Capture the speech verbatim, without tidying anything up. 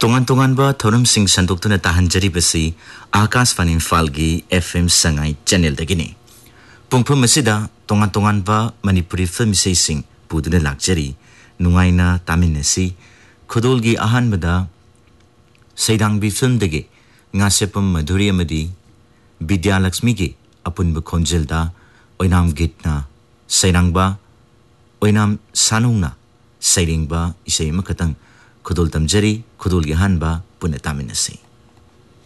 Tongan tongan ba thorum sing sandok tuna tahanjari basi Akas Fanin Falgi F M Sangai channel dagini. Pungpum masida tongan tongan ba Manipuri film sing puduna lakjari nungaina taminasi khudolgi ahan bada Saidang bi film dage ngasepam madhuri amadi Vidya Lakshmi gi apun ba khonjelda oinam gitna Saidang ba oinam sanungna Sairing ba isay makatang khudol tamjari khudol gi han ba punataminasi.